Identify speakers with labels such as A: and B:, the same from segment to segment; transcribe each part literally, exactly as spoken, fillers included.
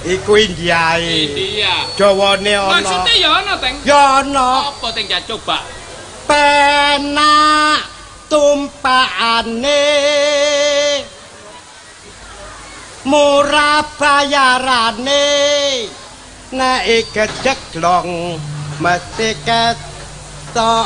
A: Iku Indiae.
B: India.
A: Jawane ana.
B: Maksudnya ya ana, Teng.
A: Ya ana.
B: Apa Teng ya coba?
A: Penak tumpakane murah bayarane nek gedheglong mesti ketok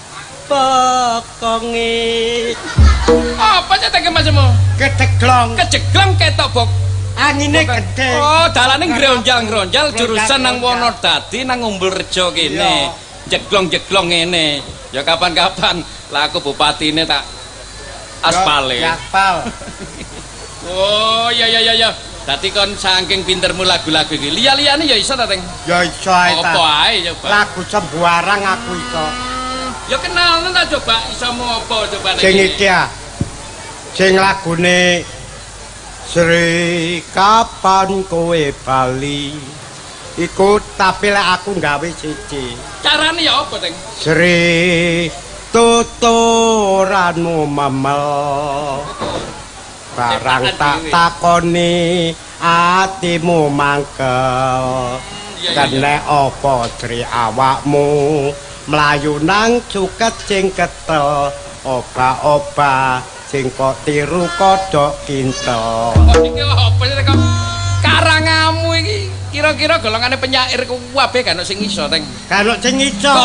A: pokonge.
B: Apa sih Teng macammu?
A: Gedheglong
B: Kejeglong ketok bok.
A: angine gedhe.
B: Oh, dalane ngronjal-ngronjal jurusan nang Wonodadi nang Umbulrejo kene. Jeglong-jeglong ngene. Ya kapan-kapan lah aku bupatine tak aspale.
A: Ya aspal.
B: Oh, iya iya iya iya. Dadi kon saking pintermu lagu-lagu iki. Liya-liyane ya iso ta, Teng?
A: Ya iso ae ta.
B: Apa ae coba?
A: Lagu sembarang aku iso.
B: Ya kenal ta coba isomu apa coba nek.
A: Sing iki ah. Sing lagune Sri kapan kowe bali iku tapi lek aku gawe siji.
B: Carane ya apa, Teng?
A: Sri tuturanmu memel barang tak takoni atimu mangkel kene apa Sri awakmu mlayu nang cuket sing ketel oba-oba sing kok tiru kodhok kintel.
B: Oh, iki apa sih kok karangamu iki kira-kira golongane penyair ku kabeh kan sing iso, Teng.
A: Kalau sing iso